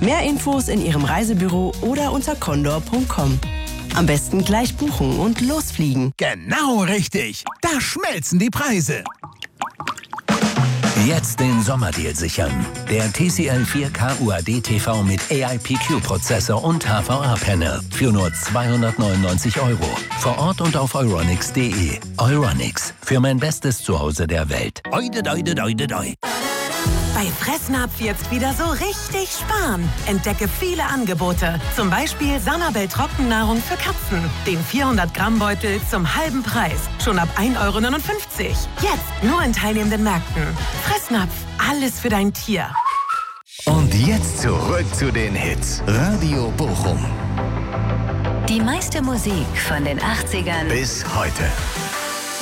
Mehr Infos in Ihrem Reisebüro oder unter condor.com. Am besten gleich buchen und losfliegen. Genau richtig. Da schmelzen die Preise. Jetzt den Sommerdeal sichern. Der TCL 4K UHD TV mit AIPQ-Prozessor und HVA-Panel für nur 299 €. Vor Ort und auf euronics.de. Euronics, für mein bestes Zuhause der Welt. Oide, doide, doide, doi. Bei Fressnapf jetzt wieder so richtig sparen. Entdecke viele Angebote. Zum Beispiel Sanabel Trockennahrung für Katzen. Den 400-Gramm-Beutel zum halben Preis. Schon ab 1,59 €. Jetzt nur in teilnehmenden Märkten. Fressnapf, alles für dein Tier. Und jetzt zurück zu den Hits. Radio Bochum. Die meiste Musik von den 80ern Bis heute.